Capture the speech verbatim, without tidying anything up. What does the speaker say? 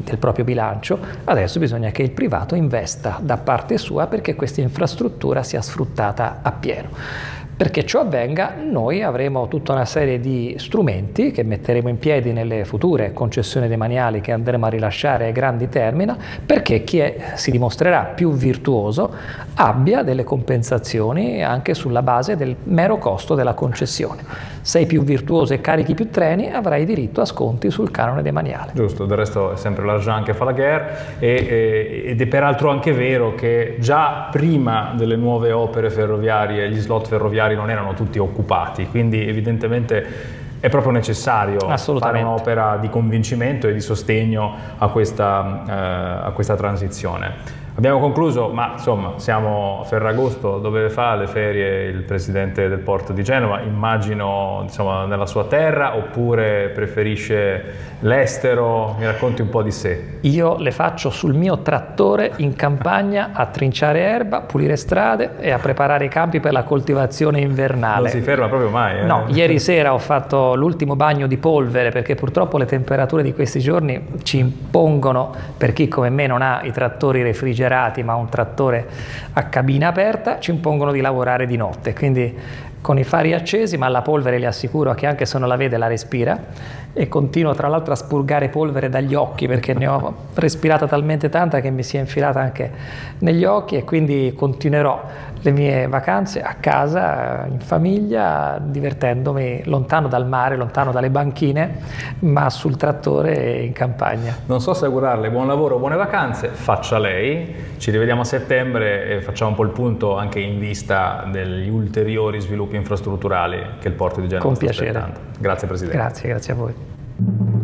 del proprio bilancio, adesso bisogna che il privato investa da parte sua perché questa infrastruttura sia sfruttata appieno. Perché ciò avvenga, noi avremo tutta una serie di strumenti che metteremo in piedi nelle future concessioni demaniali che andremo a rilasciare ai grandi terminal, perché chi è, si dimostrerà più virtuoso abbia delle compensazioni anche sulla base del mero costo della concessione. Sei più virtuoso e carichi più treni, avrai diritto a sconti sul canone demaniale. Giusto, del resto è sempre l'argent che fa la guerre, e, e, ed è peraltro anche vero che già prima delle nuove opere ferroviarie gli slot ferroviari non erano tutti occupati, quindi evidentemente è proprio necessario fare un'opera di convincimento e di sostegno a questa, eh, a questa transizione. Abbiamo concluso, ma insomma siamo a Ferragosto, dove fa le ferie il presidente del porto di Genova? Immagino insomma nella sua terra, oppure preferisce l'estero? Mi racconti un po' di sé. Io le faccio sul mio trattore in campagna a trinciare erba, pulire strade e a preparare i campi per la coltivazione invernale. Non si ferma proprio mai, eh? No, ieri sera ho fatto l'ultimo bagno di polvere perché purtroppo le temperature di questi giorni ci impongono, per chi come me non ha i trattori refrigerati ma un trattore a cabina aperta, ci impongono di lavorare di notte, quindi con i fari accesi, ma la polvere le assicuro che anche se non la vede la respira, e continuo tra l'altro a spurgare polvere dagli occhi perché ne ho respirata talmente tanta che mi si è infilata anche negli occhi, e quindi continuerò le mie vacanze a casa, in famiglia, divertendomi lontano dal mare, lontano dalle banchine, ma sul trattore e in campagna. Non so se augurarle buon lavoro, buone vacanze, faccia lei. Ci rivediamo a settembre e facciamo un po' il punto anche in vista degli ulteriori sviluppi infrastrutturali che il porto di Genova Con sta piacere. aspettando. Grazie Presidente. Grazie, grazie a voi.